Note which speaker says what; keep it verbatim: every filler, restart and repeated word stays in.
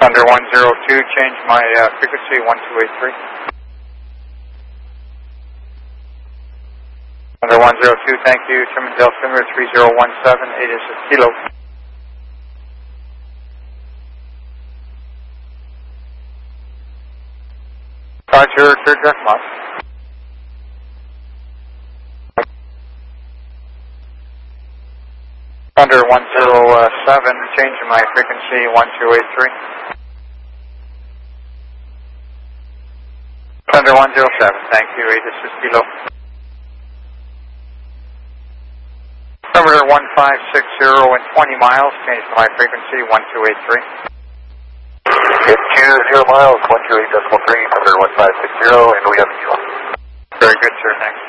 Speaker 1: Thunder one zero two, change my uh, frequency one two eight three. Thunder one zero two, thank you. Sherman Delta three zero one seven, eight inches kilo. Roger, third direct mod. Thunder one zero seven, change my frequency one two eight three. Thunder one zero seven, thank you, eight inches kilo. Perimeter one five six zero and twenty miles, change my frequency one two eight three.
Speaker 2: Get two zero miles, one two eight decimal three, perimeter one five six zero, and we have a kilo.
Speaker 1: Very good, sir, thanks.